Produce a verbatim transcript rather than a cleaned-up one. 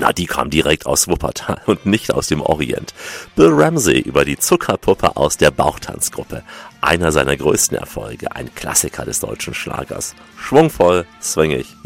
Na, die kam direkt aus Wuppertal und nicht aus dem Orient. Bill Ramsey über die Zuckerpuppe aus der Bauchtanzgruppe. Einer seiner größten Erfolge, ein Klassiker des deutschen Schlagers. Schwungvoll, swingig,